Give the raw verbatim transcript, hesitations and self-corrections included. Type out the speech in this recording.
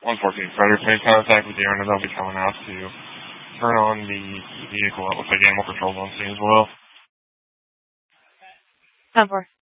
one fourteen, Predators made contact with the owner. They'll be coming out to turn on the vehicle. It looks like animal control's on scene as well. ten four.